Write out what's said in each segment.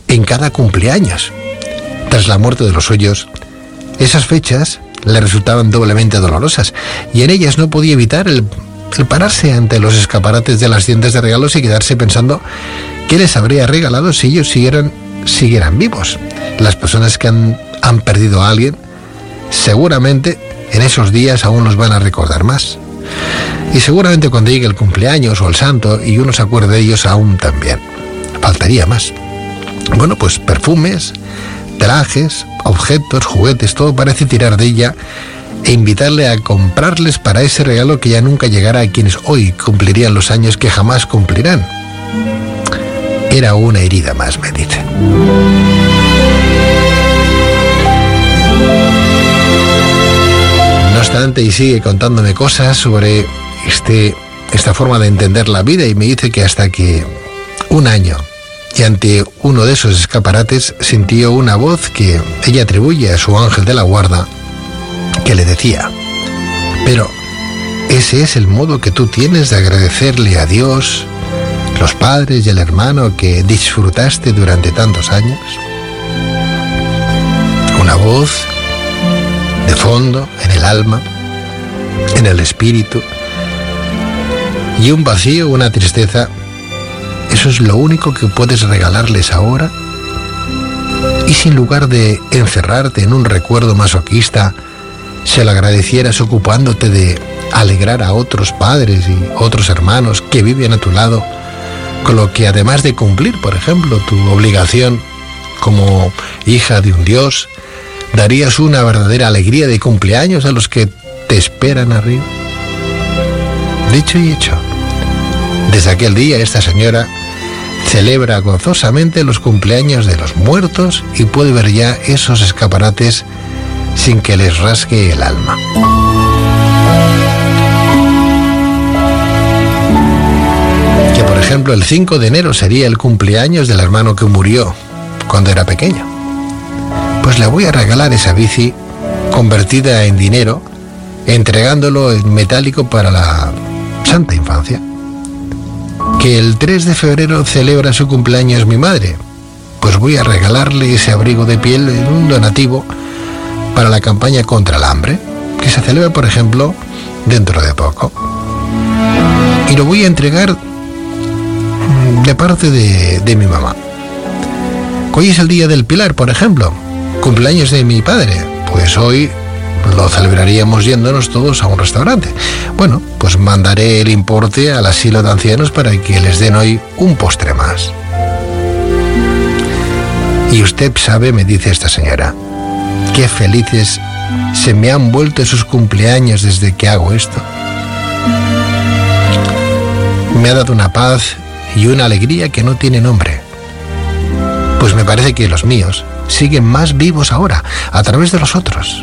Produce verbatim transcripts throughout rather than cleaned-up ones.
en cada cumpleaños. Tras la muerte de los suyos, esas fechas le resultaban doblemente dolorosas y en ellas no podía evitar el, el pararse ante los escaparates de las tiendas de regalos y quedarse pensando qué les habría regalado si ellos siguieran, siguieran vivos. Las personas que han, han perdido a alguien seguramente en esos días aún los van a recordar más. Y seguramente cuando llegue el cumpleaños o el santo y uno se acuerde de ellos aún también. Faltaría más. Bueno, pues perfumes, trajes, objetos, juguetes, todo parece tirar de ella e invitarle a comprarles para ese regalo que ya nunca llegará a quienes hoy cumplirían los años que jamás cumplirán. Era una herida más, me dice. No obstante, y sigue contándome cosas sobre este, esta forma de entender la vida y me dice que hasta que un año y ante uno de esos escaparates sintió una voz que ella atribuye a su ángel de la guarda que le decía: pero ese es el modo que tú tienes de agradecerle a Dios, los padres y el hermano que disfrutaste durante tantos años. Una voz de fondo, en el alma, en el espíritu, y un vacío, una tristeza. ¿Eso es lo único que puedes regalarles ahora? Y si en lugar de encerrarte en un recuerdo masoquista, se lo agradecieras ocupándote de alegrar a otros padres y otros hermanos que viven a tu lado, con lo que además de cumplir, por ejemplo, tu obligación como hija de un Dios, darías una verdadera alegría de cumpleaños a los que te esperan arriba? Dicho y hecho. Desde aquel día esta señora celebra gozosamente los cumpleaños de los muertos y puede ver ya esos escaparates sin que les rasgue el alma. Que por ejemplo el cinco de enero sería el cumpleaños del hermano que murió cuando era pequeño. Pues le voy a regalar esa bici convertida en dinero, entregándolo en metálico para la Santa Infancia. Que el tres de febrero celebra su cumpleaños mi madre, pues voy a regalarle ese abrigo de piel en un donativo para la campaña contra el hambre, que se celebra, por ejemplo, dentro de poco. Y lo voy a entregar de parte de, de mi mamá. Hoy es el día del Pilar, por ejemplo, cumpleaños de mi padre, pues hoy lo celebraríamos yéndonos todos a un restaurante. Bueno, pues mandaré el importe al asilo de ancianos para que les den hoy un postre más. Y usted sabe, me dice esta señora, qué felices se me han vuelto esos cumpleaños desde que hago esto. Me ha dado una paz y una alegría que no tiene nombre. Pues me parece que los míos siguen más vivos ahora, a través de los otros.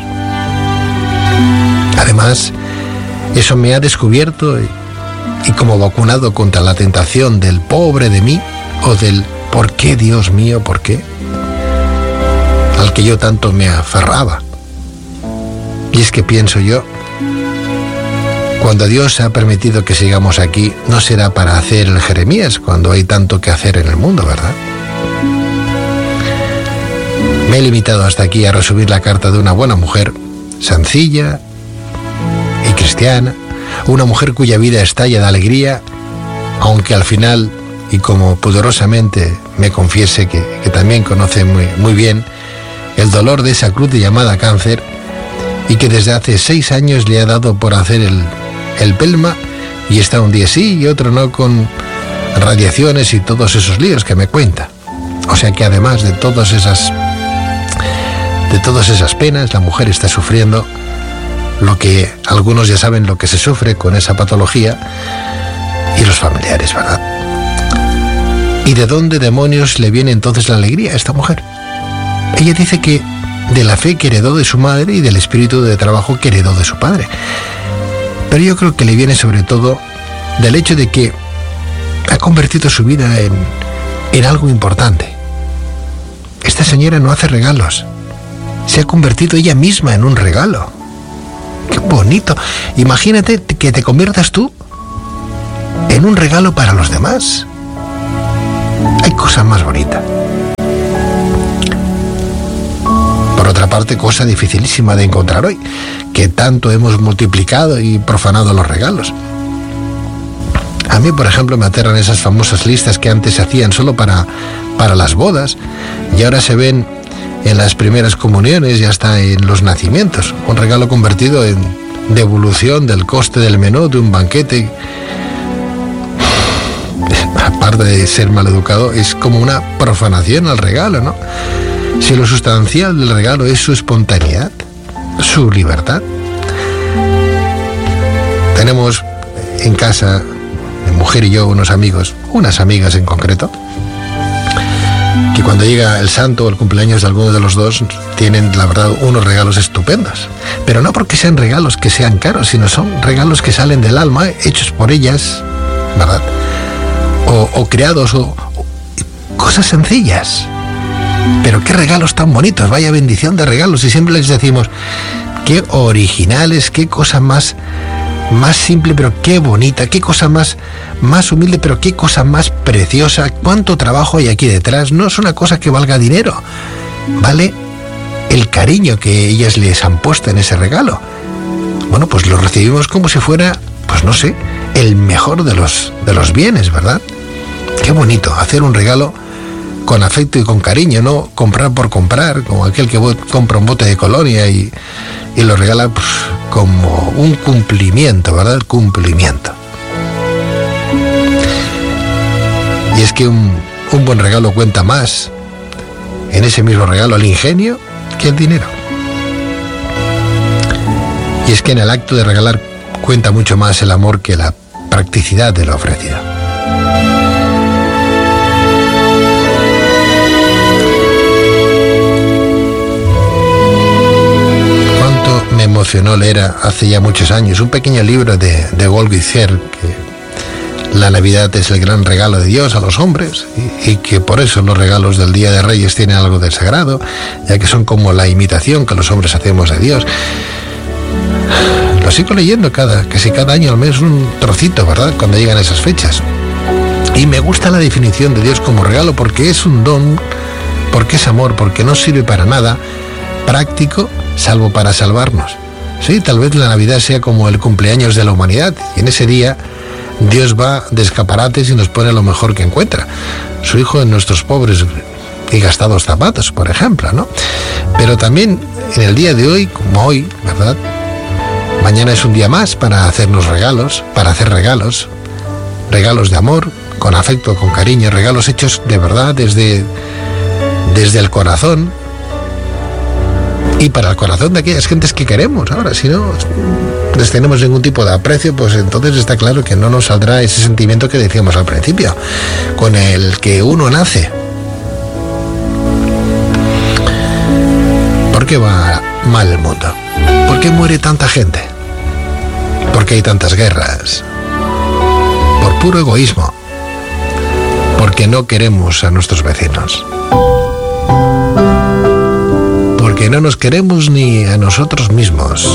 Además, eso me ha descubierto y, y como vacunado contra la tentación del pobre de mí o del ¿por qué, Dios mío, por qué?, al que yo tanto me aferraba. Y es que pienso yo, cuando Dios ha permitido que sigamos aquí, no será para hacer el Jeremías cuando hay tanto que hacer en el mundo, ¿verdad? Me he limitado hasta aquí a resumir la carta de una buena mujer, sencilla y cristiana, una mujer cuya vida estalla de alegría, aunque al final, y como pudorosamente me confiese que, que también conoce muy, muy bien el dolor de esa cruz llamada cáncer, y que desde hace seis años le ha dado por hacer el, el pelma, y está un día sí y otro no, con radiaciones y todos esos líos que me cuenta. O sea que además de todas esas de todas esas penas, la mujer está sufriendo lo que algunos ya saben lo que se sufre con esa patología, y los familiares, ¿verdad? ¿Y de dónde demonios le viene entonces la alegría a esta mujer? Ella dice que de la fe que heredó de su madre y del espíritu de trabajo que heredó de su padre. Pero yo creo que le viene sobre todo del hecho de que ha convertido su vida en, en algo importante. Esta señora no hace regalos. Se ha convertido ella misma en un regalo. ¡Qué bonito! Imagínate que te conviertas tú en un regalo para los demás. Hay cosa más bonita. aparte cosa dificilísima de encontrar hoy, que tanto hemos multiplicado y profanado los regalos. A mí, por ejemplo, me aterran esas famosas listas que antes se hacían solo para, para las bodas y ahora se ven en las primeras comuniones y hasta en los nacimientos. Un regalo convertido en devolución del coste del menú de un banquete. Aparte de ser maleducado, es como una profanación al regalo, ¿no? Si lo sustancial del regalo es su espontaneidad, su libertad. Tenemos en casa, mi mujer y yo, unos amigos, unas amigas en concreto, que cuando llega el santo o el cumpleaños de alguno de los dos, tienen, la verdad, unos regalos estupendos. Pero no porque sean regalos que sean caros, sino son regalos que salen del alma, hechos por ellas, ¿verdad? O, o creados, o, o cosas sencillas. Pero qué regalos tan bonitos, vaya bendición de regalos. Y siempre les decimos, qué originales, qué cosa más, más simple, pero qué bonita, qué cosa más, más humilde, pero qué cosa más preciosa. Cuánto trabajo hay aquí detrás. No es una cosa que valga dinero, vale el cariño que ellas les han puesto en ese regalo. Bueno, pues lo recibimos como si fuera, pues no sé, el mejor de los, de los bienes, ¿verdad? Qué bonito hacer un regalo con afecto y con cariño, no comprar por comprar, como aquel que compra un bote de colonia y, y lo regala pues, como un cumplimiento, ¿verdad? Cumplimiento. Y es que un, un buen regalo cuenta más en ese mismo regalo el ingenio que el dinero. Y es que en el acto de regalar cuenta mucho más el amor que la practicidad de lo ofrecido. Cuánto me emocionó leer hace ya muchos años un pequeño libro de, de Golguizer, que la Navidad es el gran regalo de Dios a los hombres y, y que por eso los regalos del Día de Reyes tienen algo de sagrado, ya que son como la imitación que los hombres hacemos de Dios. Lo sigo leyendo cada, casi cada año, al menos un trocito, ¿verdad?, cuando llegan esas fechas. Y me gusta la definición de Dios como regalo porque es un don, porque es amor, porque no sirve para nada práctico, salvo para salvarnos. Sí, tal vez la Navidad sea como el cumpleaños de la humanidad, y en ese día Dios va de escaparates y nos pone lo mejor que encuentra. Su Hijo en nuestros pobres y gastados zapatos, por ejemplo, ¿no? Pero también en el día de hoy, como hoy, ¿verdad?, mañana es un día más para hacernos regalos, para hacer regalos, regalos de amor, con afecto, con cariño, regalos hechos de verdad desde, desde el corazón y para el corazón de aquellas gentes que queremos. Ahora, si no les tenemos ningún tipo de aprecio, pues entonces está claro que no nos saldrá ese sentimiento que decíamos al principio, con el que uno nace. ¿Por qué va mal el mundo? ¿Por qué muere tanta gente? ¿Por qué hay tantas guerras? Por puro egoísmo. Porque no queremos a nuestros vecinos. Porque no nos queremos ni a nosotros mismos.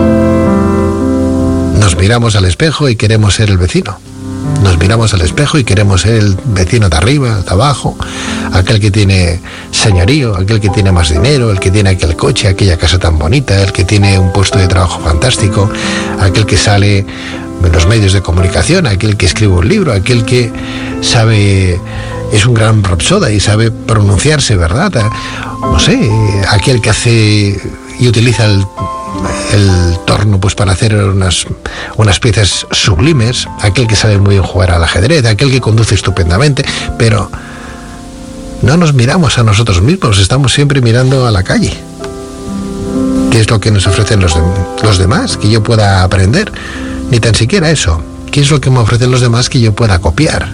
Nos miramos al espejo y queremos ser el vecino. Nos miramos al espejo y queremos ser el vecino de arriba, de abajo, aquel que tiene señorío, aquel que tiene más dinero, el que tiene aquel coche, aquella casa tan bonita, el que tiene un puesto de trabajo fantástico, aquel que sale en los medios de comunicación, aquel que escribe un libro, aquel que sabe, es un gran rapsoda y sabe pronunciarse, ¿verdad? No sé, aquel que hace y utiliza el el torno pues para hacer unas, unas piezas sublimes, aquel que sabe muy bien jugar al ajedrez, aquel que conduce estupendamente, pero no nos miramos a nosotros mismos, estamos siempre mirando a la calle. ¿Qué es lo que nos ofrecen los, de, los demás que yo pueda aprender? Ni tan siquiera eso. ¿Qué es lo que me ofrecen los demás que yo pueda copiar?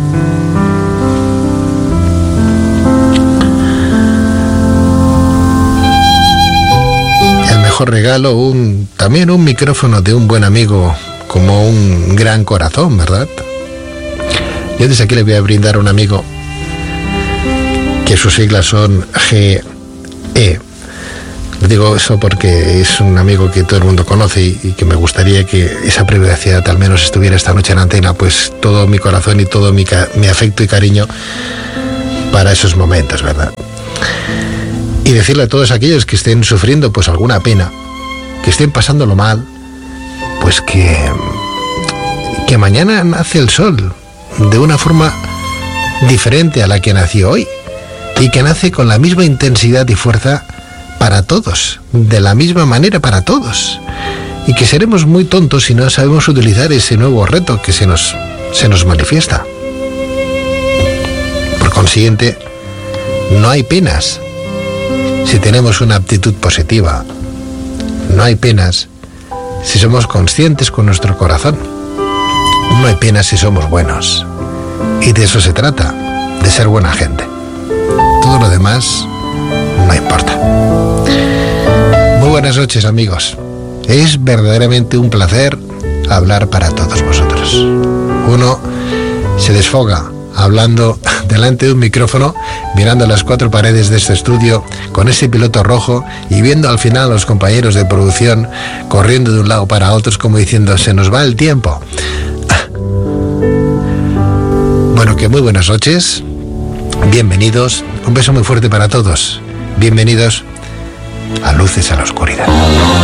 Regalo un también un micrófono de un buen amigo, como un gran corazón, ¿verdad? Yo desde aquí le voy a brindar a un amigo que sus siglas son G E. Le digo eso porque es un amigo que todo el mundo conoce y, y que me gustaría que esa privacidad al menos estuviera esta noche en antena, pues todo mi corazón y todo mi, mi afecto y cariño para esos momentos, ¿verdad? Y decirle a todos aquellos que estén sufriendo pues alguna pena, que estén pasándolo mal, pues que, que mañana nace el sol de una forma diferente a la que nació hoy, y que nace con la misma intensidad y fuerza para todos, de la misma manera para todos, y que seremos muy tontos si no sabemos utilizar ese nuevo reto que se nos, se nos manifiesta. Por consiguiente, no hay penas si tenemos una actitud positiva. No hay penas si somos conscientes con nuestro corazón. No hay penas si somos buenos. Y de eso se trata, de ser buena gente. Todo lo demás no importa. Muy buenas noches, amigos. Es verdaderamente un placer hablar para todos vosotros. Uno se desfoga hablando delante de un micrófono, mirando las cuatro paredes de este estudio con ese piloto rojo y viendo al final a los compañeros de producción corriendo de un lado para otro como diciendo, se nos va el tiempo. Bueno, que muy buenas noches, bienvenidos, un beso muy fuerte para todos, bienvenidos a Luces a la Oscuridad.